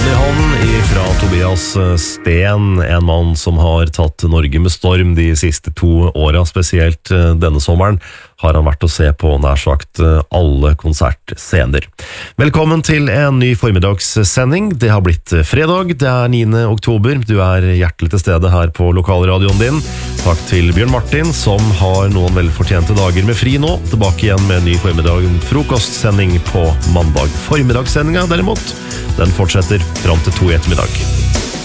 Hånd i hånd fra Tobias Sten, en mann som har tatt Norge med storm de siste 2 årene, spesielt denne sommeren har han vært å se på nær sagt alle konsertscener. Velkommen til en ny formiddagssending. Det har blitt fredag, det er 9. oktober. Du er hjertelig til stede her på lokalradioen din. Takk til Bjørn Martin, som har noen velfortjente dager med fri nå. Tilbake igjen med en ny frokostsending på mandag. Formiddagssendinga derimot, den fortsetter fram til 2 i ettermiddag.